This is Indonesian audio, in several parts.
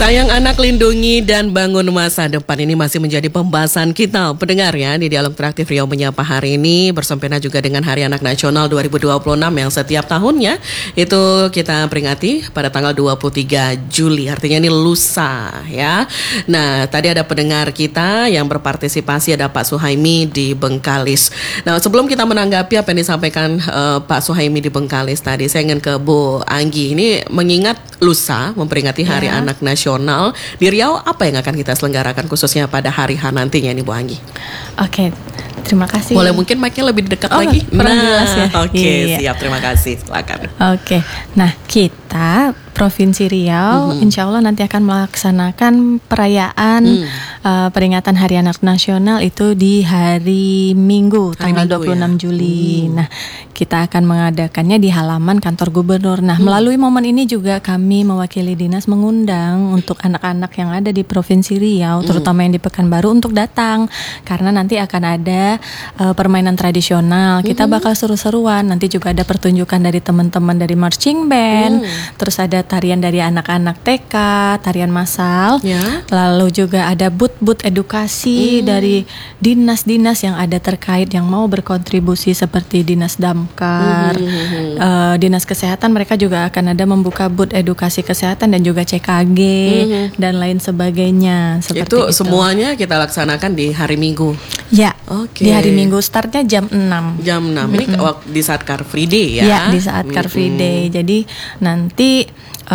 Sayang anak, lindungi dan bangun masa depan, ini masih menjadi pembahasan kita pendengar ya di Dialog Interaktif Riau Menyapa hari ini, bersempena juga dengan Hari Anak Nasional 2026 yang setiap tahunnya itu kita peringati pada tanggal 23 Juli, artinya ini lusa ya. Nah, tadi ada pendengar kita yang berpartisipasi, ada Pak Suhaimi di Bengkalis. Nah, sebelum kita menanggapi apa yang disampaikan Pak Suhaimi di Bengkalis tadi, saya ingin ke Bu Anggi. Ini mengingat lusa memperingati Hari Anak Nasional di Riau, apa yang akan kita selenggarakan khususnya pada hari H nantinya nih Bu Anggi? Oke, terima kasih. Boleh mungkin mic-nya lebih dekat lagi? Jelas ya. Oke, siap, terima kasih. Silakan. Oke, nah kita Provinsi Riau insya Allah nanti akan melaksanakan perayaan peringatan Hari Anak Nasional itu di hari Minggu tanggal 26 Juli. Nah, kita akan mengadakannya di halaman kantor gubernur. Nah, melalui momen ini juga kami mewakili dinas mengundang untuk anak-anak yang ada di Provinsi Riau, terutama yang di Pekanbaru untuk datang, karena nanti akan ada permainan tradisional. Kita bakal seru-seruan. Nanti juga ada pertunjukan dari teman-teman dari marching band, terus ada tarian dari anak-anak TK, tarian massal, lalu juga ada booth-booth edukasi dari dinas-dinas yang ada terkait yang mau berkontribusi seperti Dinas Damkar, Dinas Kesehatan, mereka juga akan ada membuka booth edukasi kesehatan dan juga CKG dan lain sebagainya. Seperti itu semuanya kita laksanakan di hari Minggu. Ya, di hari Minggu, startnya jam 6. Jam 6, ini di saat Car Free Day ya? Ya, di saat Car Free Day. Jadi nanti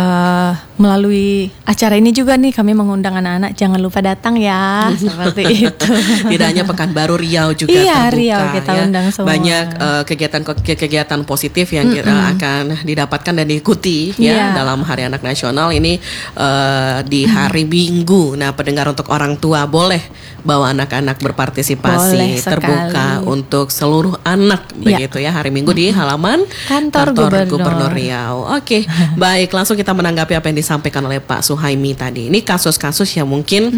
melalui acara ini juga nih kami mengundang anak-anak, jangan lupa datang ya, seperti itu. Tidak hanya Pekanbaru, Riau juga terbuka. Riau kita undang semua. Banyak kegiatan positif yang akan didapatkan dan diikuti ya dalam Hari Anak Nasional ini di hari Minggu. Nah, pendengar, untuk orang tua boleh bawa anak-anak berpartisipasi, terbuka untuk seluruh anak begitu ya, hari Minggu di halaman kantor Gubernur Riau. Oke, baik, langsung kita menanggapi apa yang disampaikan oleh Pak Suhaimi tadi. Ini kasus-kasus yang mungkin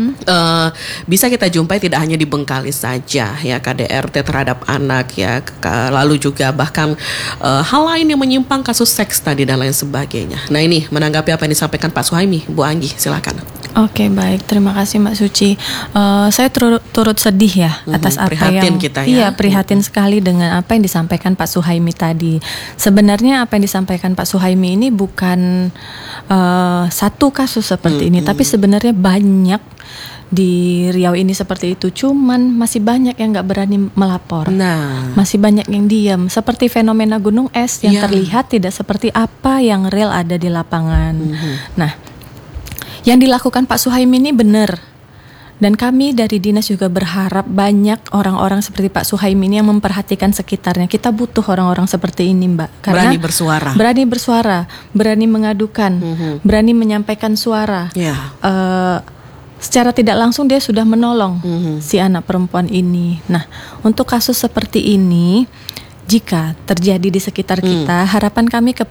bisa kita jumpai tidak hanya di Bengkalis saja ya, KDRT terhadap anak ya, lalu juga bahkan hal lain yang menyimpang, kasus seks tadi dan lain sebagainya. Nah, ini menanggapi apa yang disampaikan Pak Suhaimi, Bu Anggi, silakan. Oke, baik, terima kasih Mbak Suci. Saya turut sedih ya atas apa yang kita ya. Prihatin sekali dengan apa yang disampaikan Pak Suhaimi tadi. Sebenarnya apa yang disampaikan Pak Suhaimi ini bukan satu kasus seperti ini, tapi sebenarnya banyak di Riau ini seperti itu. Cuman masih banyak yang nggak berani melapor. Masih banyak yang diam. Seperti fenomena gunung es yang terlihat tidak seperti apa yang real ada di lapangan. Nah, yang dilakukan Pak Suhaimi ini benar. Dan kami dari dinas juga berharap banyak orang-orang seperti Pak Suhaimi ini yang memperhatikan sekitarnya. Kita butuh orang-orang seperti ini, Mbak. Karena berani bersuara, berani mengadukan, berani menyampaikan suara. Secara tidak langsung dia sudah menolong si anak perempuan ini. Nah, untuk kasus seperti ini, jika terjadi di sekitar kita, harapan kami